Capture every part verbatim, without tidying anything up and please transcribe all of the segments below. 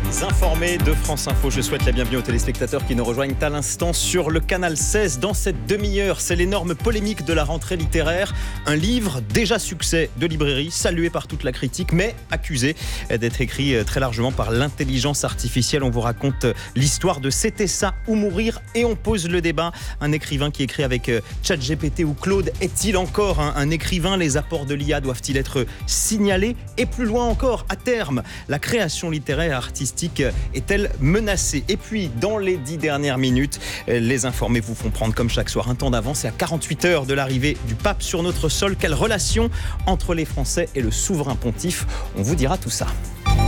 Les informés de France Info, je souhaite la bienvenue aux téléspectateurs qui nous rejoignent à l'instant sur le canal seize. Dans cette demi-heure, c'est l'énorme polémique de la rentrée littéraire. Un livre déjà succès de librairie, salué par toute la critique, mais accusé d'être écrit très largement par l'intelligence artificielle. On vous raconte l'histoire de C'était ça ou mourir et on pose le débat. Un écrivain qui écrit avec ChatGPT ou Claude, est-il encore un, un écrivain ? Les apports de l'I A doivent-ils être signalés ? Et plus loin encore, à terme, la création littéraire et artistique est-elle menacée ? Et puis, dans les dix dernières minutes, les informés vous font prendre comme chaque soir un temps d'avance et à quarante-huit heures de l'arrivée du pape sur notre sol. Quelle relation entre les Français et le souverain pontife ? On vous dira tout ça.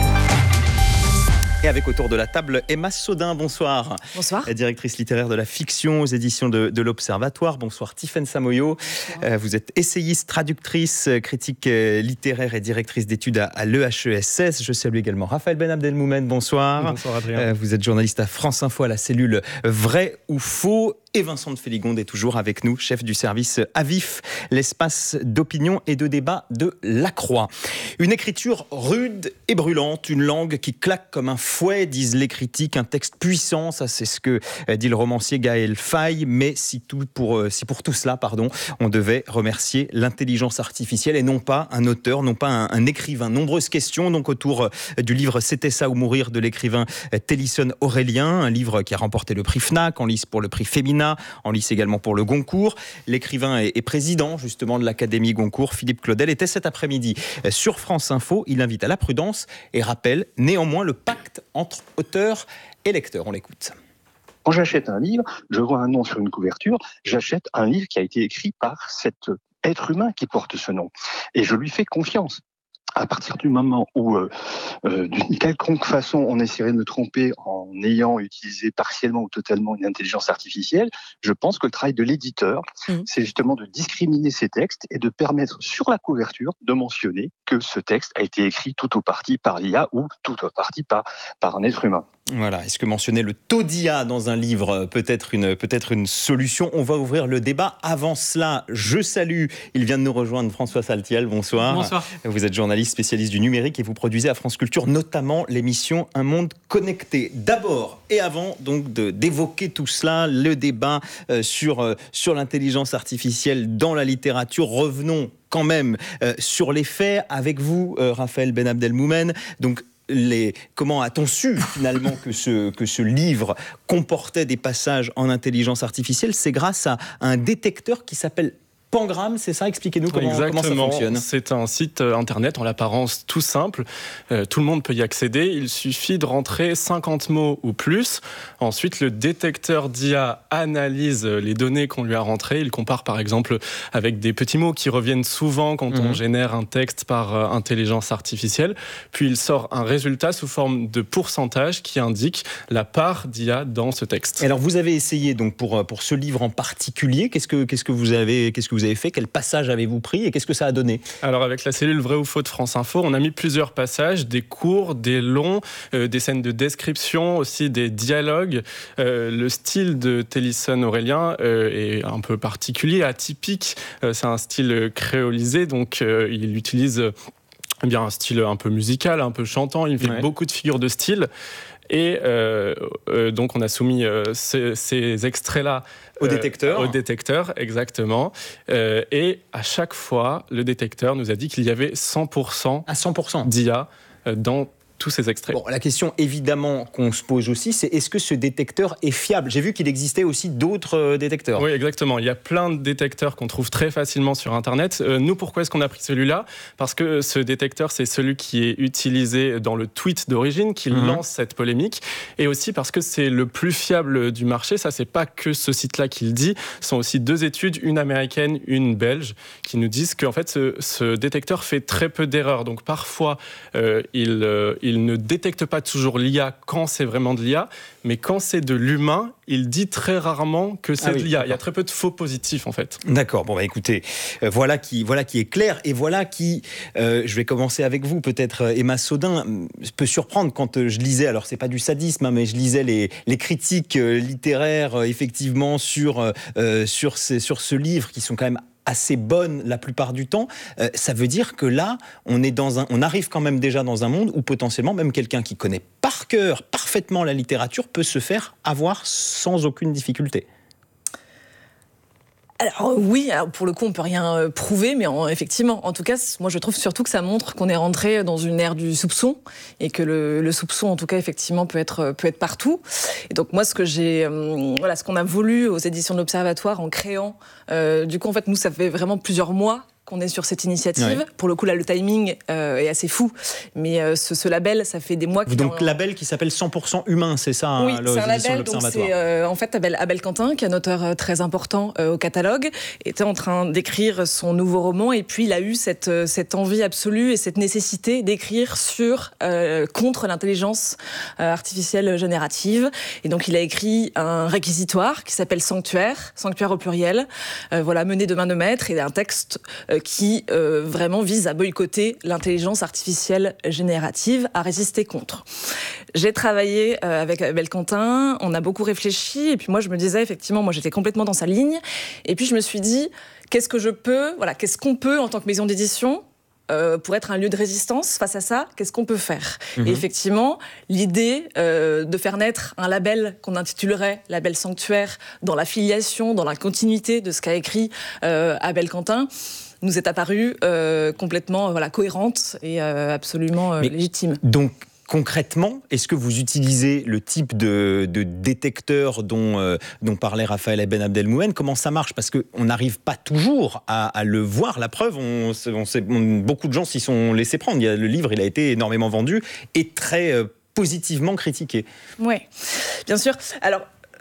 Et avec autour de la table, Emma Sodin, bonsoir. Bonsoir. Directrice littéraire de la fiction aux éditions de, de l'Observatoire. Bonsoir Tiffaine Samoyo. Euh, vous êtes essayiste, traductrice, critique littéraire et directrice d'études à, à l'E H E S S. Je salue également Raphaël Ben Abdelmoumen, bonsoir. Bonsoir Adrien. Euh, vous êtes journaliste à France Info à la cellule Vrai ou Faux. Et Vincent de Féligonde est toujours avec nous, chef du service A V I F, l'espace d'opinion et de débat de La Croix. Une écriture rude et brûlante, une langue qui claque comme un fouet, disent les critiques, un texte puissant, ça c'est ce que dit le romancier Gaël Faye, mais si, tout pour, si pour tout cela, pardon, on devait remercier l'intelligence artificielle et non pas un auteur, non pas un, un écrivain. Nombreuses questions donc autour du livre C'était ça ou mourir de l'écrivain Télisson Aurélien, un livre qui a remporté le prix Fnac, en lice pour le prix Femina, en lice également pour le Goncourt. L'écrivain et président justement de l'Académie Goncourt, Philippe Claudel, était cet après-midi sur France Info. Il invite à la prudence et rappelle néanmoins le pacte entre auteur et lecteur. On l'écoute. Quand j'achète un livre, je vois un nom sur une couverture, j'achète un livre qui a été écrit par cet être humain qui porte ce nom. Et je lui fais confiance. À partir du moment où, euh, euh, d'une quelconque façon, on essaierait de me tromper en ayant utilisé partiellement ou totalement une intelligence artificielle, je pense que le travail de l'éditeur, mmh. c'est justement de discriminer ces textes et de permettre sur la couverture de mentionner que ce texte a été écrit tout ou partie par l'I A ou tout ou partie par, par un être humain. Voilà, est-ce que mentionner le taux d'I A dans un livre peut être une, peut être une solution ? On va ouvrir le débat. Avant cela, je salue, il vient de nous rejoindre François Saltiel, bonsoir. Bonsoir. Vous êtes journaliste spécialiste du numérique et vous produisez à France Culture notamment l'émission Un monde connecté. D'abord et avant donc de, d'évoquer tout cela, le débat euh, sur, euh, sur l'intelligence artificielle dans la littérature, revenons quand même euh, sur les faits avec vous, euh, Raphaël Ben Abdelmoumen. Donc, Les, comment a-t-on su finalement que ce, que ce livre comportait des passages en intelligence artificielle ? C'est grâce à un détecteur qui s'appelle Pangram, c'est ça ? Expliquez-nous comment, comment ça fonctionne. C'est un site internet en l'apparence tout simple. Euh, tout le monde peut y accéder. Il suffit de rentrer cinquante mots ou plus. Ensuite, le détecteur d'I A analyse les données qu'on lui a rentrées. Il compare par exemple avec des petits mots qui reviennent souvent quand mmh. on génère un texte par euh, intelligence artificielle. Puis il sort un résultat sous forme de pourcentage qui indique la part d'I A dans ce texte. Et alors vous avez essayé donc pour, pour ce livre en particulier. Qu'est-ce que, qu'est-ce que vous avez, qu'est-ce que vous avez fait ? Quel passage avez-vous pris et qu'est-ce que ça a donné ? Alors avec la cellule Vrai ou Faux de France Info, on a mis plusieurs passages, des courts, des longs, euh, des scènes de description, aussi des dialogues. Euh, le style de Télisson Aurélien euh, est un peu particulier, atypique. Euh, c'est un style créolisé, donc euh, il utilise euh, eh bien, un style un peu musical, un peu chantant. Il fait ouais. beaucoup de figures de style. Et euh, euh, donc on a soumis euh, ces, ces extraits-là euh, au détecteur. Au détecteur, exactement. Euh, et à chaque fois, le détecteur nous a dit qu'il y avait cent pour cent, à cent pour cent d'I A dans tous ces extraits. Bon, la question évidemment qu'on se pose aussi, c'est est-ce que ce détecteur est fiable ? J'ai vu qu'il existait aussi d'autres euh, détecteurs. Oui, exactement. Il y a plein de détecteurs qu'on trouve très facilement sur Internet. Euh, nous, pourquoi est-ce qu'on a pris celui-là ? Parce que ce détecteur, c'est celui qui est utilisé dans le tweet d'origine, qui mmh. lance cette polémique, et aussi parce que c'est le plus fiable du marché. Ça, c'est pas que ce site-là qui le dit. Ce sont aussi deux études, une américaine, une belge, qui nous disent qu'en fait, ce, ce détecteur fait très peu d'erreurs. Donc parfois, euh, il, euh, il ne détecte pas toujours l'I A quand c'est vraiment de l'I A, mais quand c'est de l'humain, il dit très rarement que c'est ah oui, de l'I A. D'accord. Il y a très peu de faux positifs, en fait. D'accord. Bon, bah écoutez, euh, voilà, qui, voilà qui est clair, et voilà qui, euh, je vais commencer avec vous, peut-être Emma Sodin, peut surprendre quand euh, je lisais, alors c'est pas du sadisme, hein, mais je lisais les, les critiques euh, littéraires, euh, effectivement, sur, euh, sur, ces, sur ce livre, qui sont quand même assez bonnes la plupart du temps. Euh, ça veut dire que là, on, est dans un, on arrive quand même déjà dans un monde où potentiellement même quelqu'un qui connaît par cœur parfaitement la littérature peut se faire avoir sans aucune difficulté. Alors oui, alors pour le coup on peut rien prouver, mais en, effectivement, en tout cas, moi je trouve surtout que ça montre qu'on est rentré dans une ère du soupçon et que le, le soupçon, en tout cas, effectivement, peut être peut être partout. Et donc moi, ce que j'ai, euh, voilà, ce qu'on a voulu aux éditions de l'Observatoire en créant, euh, du coup en fait nous ça fait vraiment plusieurs mois qu'on est sur cette initiative. Ouais. Pour le coup, là, le timing euh, est assez fou. Mais euh, ce, ce label, ça fait des mois que... Donc, en... label qui s'appelle cent pour cent humain, c'est ça? Oui, c'est un label. Donc, c'est euh, en fait Abel, Abel Quentin, qui est un auteur euh, très important euh, au catalogue, était en train d'écrire son nouveau roman. Et puis, il a eu cette, euh, cette envie absolue et cette nécessité d'écrire sur, euh, contre l'intelligence euh, artificielle générative. Et donc, il a écrit un réquisitoire qui s'appelle Sanctuaire, Sanctuaire au pluriel, euh, voilà, mené de main de maître, et un texte euh, qui euh, vraiment vise à boycotter l'intelligence artificielle générative, à résister contre. J'ai travaillé euh, avec Abel Quentin, on a beaucoup réfléchi, et puis moi je me disais, effectivement, moi j'étais complètement dans sa ligne, et puis je me suis dit, qu'est-ce que je peux, voilà, qu'est-ce qu'on peut en tant que maison d'édition Euh, pour être un lieu de résistance face à ça, qu'est-ce qu'on peut faire? Mmh. Et effectivement, l'idée euh, de faire naître un label qu'on intitulerait label Sanctuaire dans la filiation, dans la continuité de ce qu'a écrit euh, Abel Quentin, nous est apparue euh, complètement voilà, cohérente et euh, absolument euh, légitime. Donc, concrètement, est-ce que vous utilisez le type de, de détecteur dont, euh, dont parlait Raphaël Ben Abdelmoumen? Comment ça marche? Parce qu'on n'arrive pas toujours à, à le voir. La preuve, on, on sait, on, beaucoup de gens s'y sont laissés prendre. Il y a, le livre, il a été énormément vendu et très euh, positivement critiqué. Oui, bien sûr. Alors,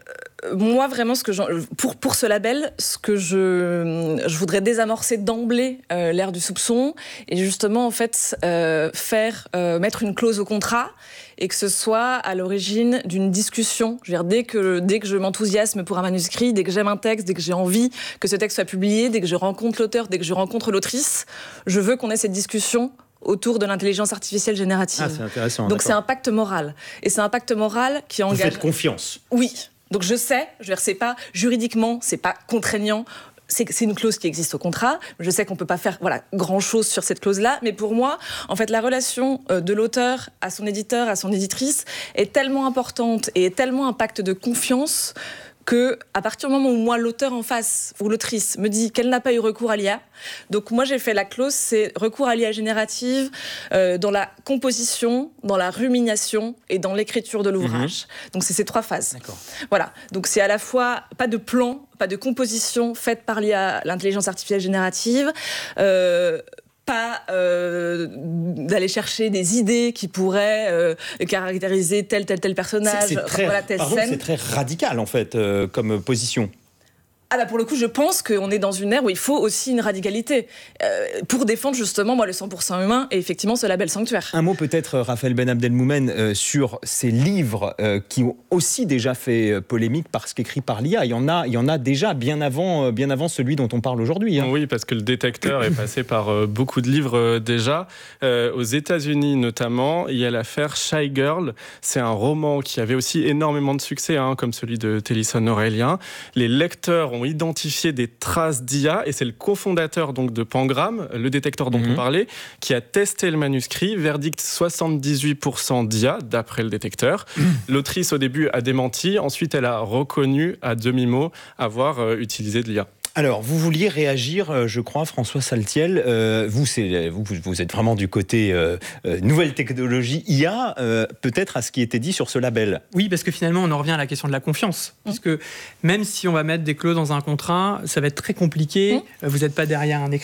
moi, vraiment, ce que pour, pour ce label, ce que je, je voudrais désamorcer d'emblée euh, l'ère du soupçon et justement, en fait, euh, faire, euh, mettre une clause au contrat et que ce soit à l'origine d'une discussion. Je veux dire, dès que, dès que je m'enthousiasme pour un manuscrit, dès que j'aime un texte, dès que j'ai envie que ce texte soit publié, dès que je rencontre l'auteur, dès que je rencontre l'autrice, je veux qu'on ait cette discussion autour de l'intelligence artificielle générative. Ah, c'est intéressant. Donc, d'accord. C'est un pacte moral. Et c'est un pacte moral qui engage... Vous faites confiance. Oui. Donc je sais, je veux dire, c'est pas juridiquement, c'est pas contraignant. C'est, c'est une clause qui existe au contrat. Je sais qu'on peut pas faire voilà grand-chose sur cette clause-là, mais pour moi, en fait, la relation de l'auteur à son éditeur, à son éditrice, est tellement importante et est tellement un pacte de confiance que, à partir du moment où moi, l'auteur en face, ou l'autrice, me dit qu'elle n'a pas eu recours à l'I A, donc moi j'ai fait la clause, c'est recours à l'I A générative euh, dans la composition, dans la rumination et dans l'écriture de l'ouvrage. Mmh. Donc c'est ces trois phases. D'accord. Voilà, donc c'est à la fois pas de plan, pas de composition faite par l'I A, l'intelligence artificielle générative, euh, pas euh, d'aller chercher des idées qui pourraient euh, caractériser tel, tel, tel personnage. C'est, c'est, très, voilà, telle pardon, scène. C'est très radical, en fait, euh, comme position. Ah bah pour le coup, je pense qu'on est dans une ère où il faut aussi une radicalité euh, pour défendre justement moi le cent pour cent humain et effectivement ce label Sanctuaire. Un mot peut-être, Raphaël Ben Abdelmoumen, euh, sur ces livres euh, qui ont aussi déjà fait euh, polémique parce qu'écrits par l'I A. Il y en a, il y en a déjà bien avant, euh, bien avant celui dont on parle aujourd'hui. Hein. Oui, parce que le détecteur est passé par euh, beaucoup de livres euh, déjà. Euh, aux États-Unis notamment, il y a l'affaire Shy Girl. C'est un roman qui avait aussi énormément de succès, hein, comme celui de Tennyson Aurélien. Les lecteurs ont identifié des traces d'I A et c'est le cofondateur donc de Pangram, le détecteur dont mmh. on parlait, qui a testé le manuscrit. Verdict soixante-dix-huit pour cent d'I A d'après le détecteur. Mmh. L'autrice au début a démenti, ensuite elle a reconnu à demi-mot avoir euh, utilisé de l'I A. Alors, vous vouliez réagir, je crois, François Saltiel. Euh, vous, c'est, vous, vous êtes vraiment du côté euh, euh, nouvelle technologie I A, euh, peut-être à ce qui était dit sur ce label. Oui, parce que finalement, on en revient à la question de la confiance. Mmh. Puisque même si on va mettre des clauses dans un contrat, ça va être très compliqué. Mmh. Vous n'êtes pas derrière un écrivain.